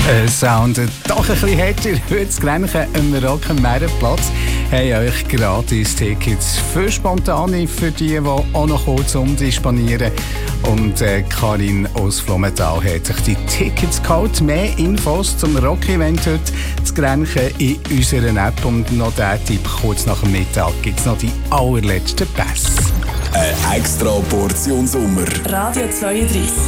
Soundet doch ein bisschen härter. Heute das Grenchen am Rock-am-Meerenplatz haben euch gratis Tickets für Spontane, für die auch noch kurz umdisponieren. Und Karin aus Flommenthal hat sich die Tickets geholt. Mehr Infos zum Rock-Event heute, das Grenchen in unserer App. Und noch der Tipp, kurz nach dem Mittag gibt es noch die allerletzten Pässe. Eine extra Portion Sommer. Radio 32.